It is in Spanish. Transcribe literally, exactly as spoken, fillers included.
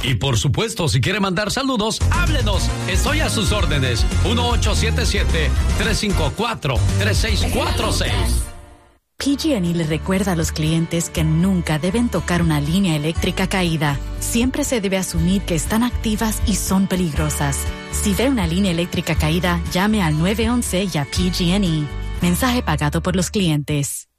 Y por supuesto, si quiere mandar saludos, háblenos. Estoy a sus órdenes. uno ocho siete siete, tres cinco cuatro, tres seis cuatro seis. P G and E le recuerda a los clientes que nunca deben tocar una línea eléctrica caída. Siempre se debe asumir que están activas y son peligrosas. Si ve una línea eléctrica caída, llame al nueve once y a P G and E. Mensaje pagado por los clientes.